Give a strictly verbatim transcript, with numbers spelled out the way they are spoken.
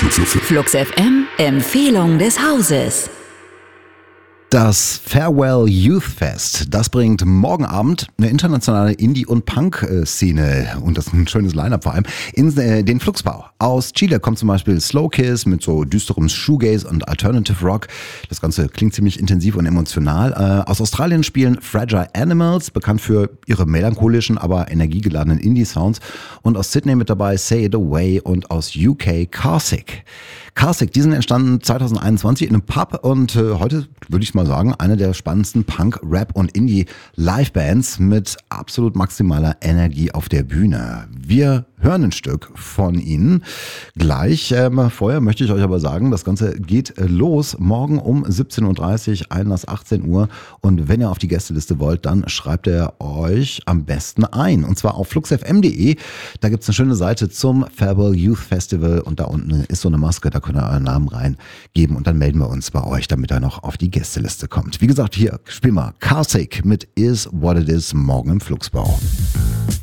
Flux F M, Empfehlung des Hauses. Das Farewell Youth Fest, das bringt morgen Abend eine internationale Indie- und Punk-Szene, und das ist ein schönes Line-Up vor allem, in den Fluxbau. Aus Chile kommt zum Beispiel Slow Kiss mit so düsterem Shoegaze und Alternative Rock. Das Ganze klingt ziemlich intensiv und emotional. Aus Australien spielen Fragile Animals, bekannt für ihre melancholischen, aber energiegeladenen Indie-Sounds. Und aus Sydney mit dabei Say It Away und aus U K Carsick. Carsick, die sind entstanden zwanzig einundzwanzig in einem Pub und äh, heute würde ich mal sagen, eine der spannendsten Punk-, Rap- und Indie-Live-Bands mit absolut maximaler Energie auf der Bühne. Wir hören ein Stück von ihnen gleich. Ähm, vorher möchte ich euch aber sagen, das Ganze geht los morgen um siebzehn Uhr dreißig, Einlass achtzehn Uhr. Und wenn ihr auf die Gästeliste wollt, dann schreibt ihr euch am besten ein. Und zwar auf fluxfm punkt de. Da gibt es eine schöne Seite zum Farewell Youth Festival und da unten ist so eine Maske, da könnt ihr euren Namen reingeben und dann melden wir uns bei euch, damit er noch auf die Gästeliste kommt. Wie gesagt, hier spielen wir Carsick mit Is What It Is morgen im Fluxbau.